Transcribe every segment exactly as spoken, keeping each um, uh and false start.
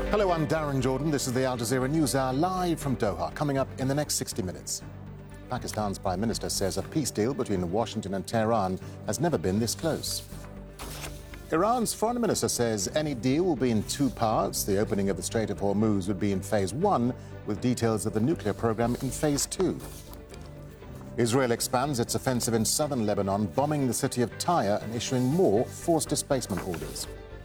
Hello, I'm Darren Jordan. This is the Al Jazeera News Hour live from Doha. Coming up in the next sixty minutes. Pakistan's Prime Minister says a peace deal between Washington and Tehran has never been this close. Iran's Foreign Minister says any deal will be in two parts. The opening of the Strait of Hormuz would be in phase one, with details of the nuclear program in phase two. Israel expands its offensive in southern Lebanon, bombing the city of Tyre and issuing more forced displacement orders.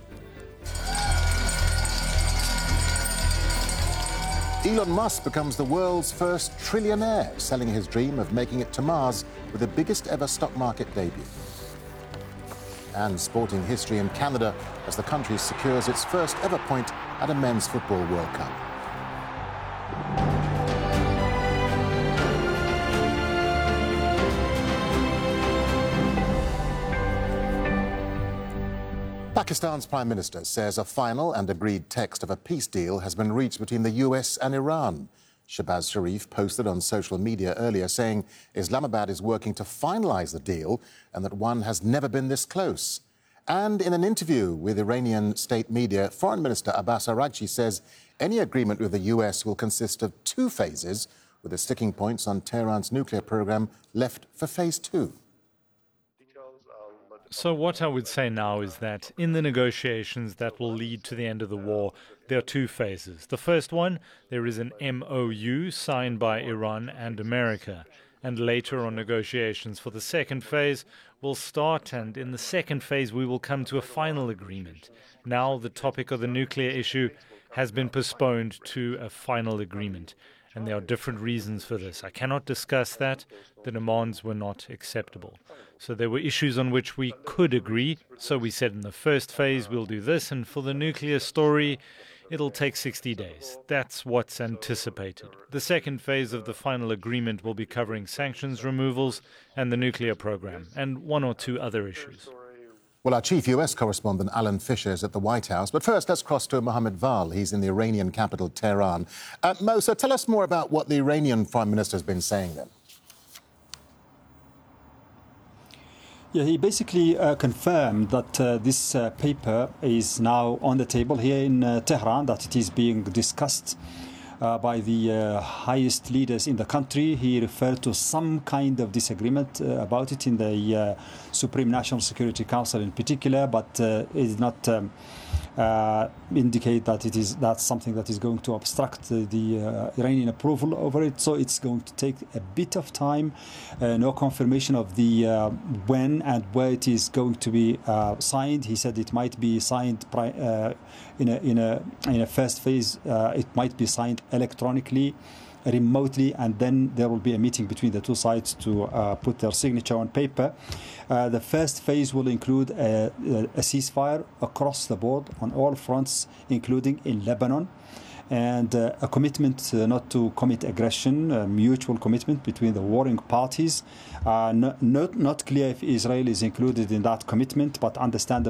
Elon Musk becomes the world's first trillionaire, selling his dream of making it to Mars with the biggest ever stock market debut. And sporting history in Canada as the country secures its first ever point at a men's football World Cup. Pakistan's Prime Minister says a final and agreed text of a peace deal has been reached between the U S and Iran. Shehbaz Sharif posted on social media earlier saying Islamabad is working to finalise the deal and that one has never been this close. And in an interview with Iranian state media, Foreign Minister Abbas Araghchi says any agreement with the U S will consist of two phases, with the sticking points on Tehran's nuclear program left for phase two. So what I would say now is that in the negotiations that will lead to the end of the war, there are two phases. The first one, there is an M O U signed by Iran and America. And later on, negotiations for the second phase will start, and in the second phase we will come to a final agreement. Now the topic of the nuclear issue has been postponed to a final agreement. And there are different reasons for this. I cannot discuss that. The demands were not acceptable. So there were issues on which we could agree. So we said in the first phase we'll do this, and for the nuclear story, it'll take sixty days. That's what's anticipated. The second phase of the final agreement will be covering sanctions removals and the nuclear program, and one or two other issues. Well, our chief U S correspondent, Alan Fisher, is at the White House. But first, let's cross to Mohammed Val. He's in the Iranian capital, Tehran. Uh, Mo, so tell us more about what the Iranian Prime Minister has been saying then. Yeah, he basically uh, confirmed that uh, this uh, paper is now on the table here in uh, Tehran, that it is being discussed uh, by the uh, highest leaders in the country. He referred to some kind of disagreement uh, about it in the uh, Supreme National Security Council in particular, but uh, it did not um, uh, indicate that it is that's something that is going to obstruct uh, the uh, Iranian approval over it. So it's going to take a bit of time. Uh, no confirmation of the uh, when and where it is going to be uh, signed. He said it might be signed pri uh, in a in a in a first phase. Uh, it might be signed electronically, remotely, and then there will be a meeting between the two sides to uh, put their signature on paper. Uh, the first phase will include a, a ceasefire across the board on all fronts, including in Lebanon, and uh, a commitment uh, not to commit aggression, a mutual commitment between the warring parties. Uh, not, not, not clear if Israel is included in that commitment, but understandable